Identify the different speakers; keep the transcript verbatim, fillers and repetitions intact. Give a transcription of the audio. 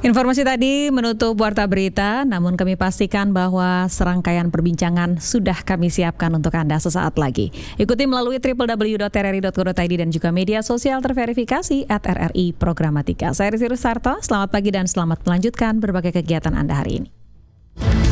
Speaker 1: Informasi tadi menutup Warta Berita, namun kami pastikan bahwa serangkaian perbincangan sudah kami siapkan untuk Anda sesaat lagi. Ikuti melalui w w w dot r r i dot co dot i d dan juga media sosial terverifikasi at R R I Programatika. Saya Rizky Rusarto, selamat pagi dan selamat melanjutkan berbagai kegiatan Anda hari ini.